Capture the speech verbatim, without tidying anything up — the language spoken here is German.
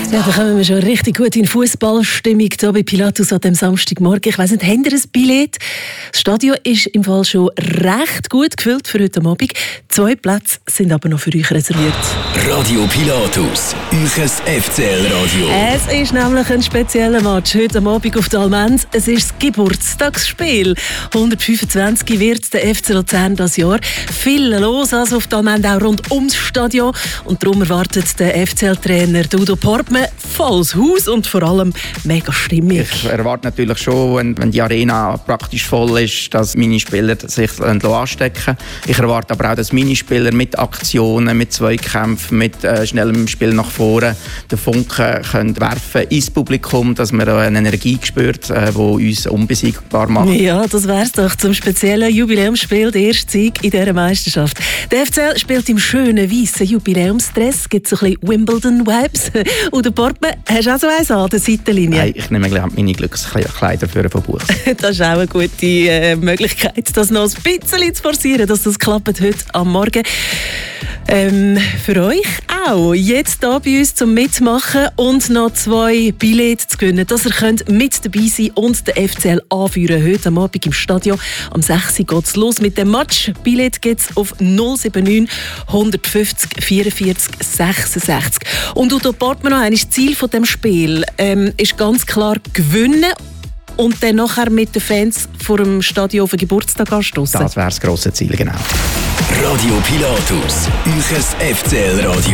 Ja, da kommen wir schon richtig gut in Fußballstimmung hier bei Pilatus an dem Samstagmorgen. Ich weiss nicht, habt ihr ein Billett? Das Stadion ist im Fall schon recht gut gefüllt für heute Abend. Zwei Plätze sind aber noch für euch reserviert. Radio Pilatus, euer F C L-Radio. Es ist nämlich ein spezieller Match heute Abend auf der Almend. Es ist das Geburtstagsspiel. hundertfünfundzwanzig wird der F C Luzern das Jahr. Viel los also auf der Almend, auch rund ums Stadion. Und darum erwartet der F C L-Trainer Udo Portmann volles Haus und vor allem mega Stimmung. Ich erwarte natürlich schon, wenn, wenn die Arena praktisch voll ist, dass meine Spieler sich anstecken. Ich erwarte aber auch, dass meine Spieler mit Aktionen, mit Zweikämpfen, mit äh, schnellem Spiel nach vorne den Funken können werfen ins Publikum, dass man eine Energie spürt, äh, die uns unbesiegbar macht. Ja, das wär's doch zum speziellen Jubiläumsspiel, der erste Sieg in dieser Meisterschaft. Der F C L spielt im schönen weißen Jubiläumsdress, gibt so ein bisschen Wimbledon-Vibes. Und der Portmann, hast du auch so eins an der Seitenlinie? Nein, ich nehme gleich meine Glückskleider für von Buch. Das ist auch eine gute äh, Möglichkeit, das noch ein bisschen zu forcieren, dass das klappt heute am Morgen. Ähm, für euch auch. Jetzt hier bei uns zum Mitmachen und noch zwei Billette zu gewinnen, dass ihr könnt mit dabei sein und den F C L anführen. Heute am Abend im Stadion. Am sechs Uhr geht es los mit dem Match. Billett gibt es auf null sieben neun, hundertfünfzig, vierundvierzig, sechsundsechzig. Und Udo Portmann, noch einmal, das Ziel von dem Spiel ähm, ist ganz klar gewinnen und dann nachher mit den Fans vor dem Stadion auf den Geburtstag anstoßen. Das wäre das grosse Ziel, genau. Radio Pilatus, euer F C L-Radio.